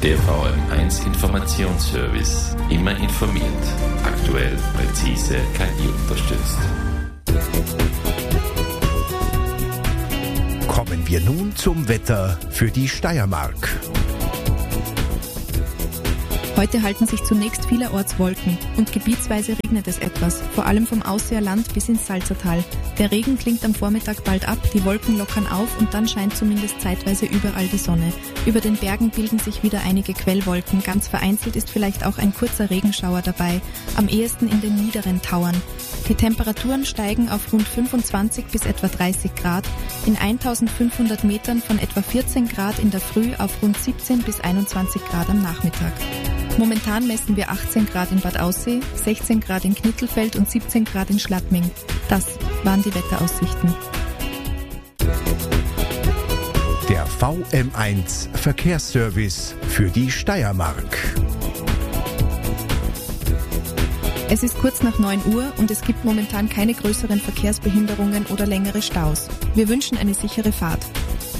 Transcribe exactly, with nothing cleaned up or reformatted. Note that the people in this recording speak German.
Der V M eins Informationsservice. Immer informiert. Aktuell, präzise, K I unterstützt. Kommen wir nun zum Wetter für die Steiermark. Heute halten sich zunächst vielerorts Wolken und gebietsweise regnet es etwas, vor allem vom Ausseerland bis ins Salzertal. Der Regen klingt am Vormittag bald ab, die Wolken lockern auf und dann scheint zumindest zeitweise überall die Sonne. Über den Bergen bilden sich wieder einige Quellwolken, ganz vereinzelt ist vielleicht auch ein kurzer Regenschauer dabei, am ehesten in den niederen Tauern. Die Temperaturen steigen auf rund fünfundzwanzig bis etwa dreißig Grad, in eintausendfünfhundert Metern von etwa vierzehn Grad in der Früh auf rund siebzehn bis einundzwanzig Grad am Nachmittag. Momentan messen wir achtzehn Grad in Bad Aussee, sechzehn Grad in Knittelfeld und siebzehn Grad in Schladming. Das waren die Wetteraussichten. Der V M eins Verkehrsservice für die Steiermark. Es ist kurz nach neun Uhr und es gibt momentan keine größeren Verkehrsbehinderungen oder längere Staus. Wir wünschen eine sichere Fahrt.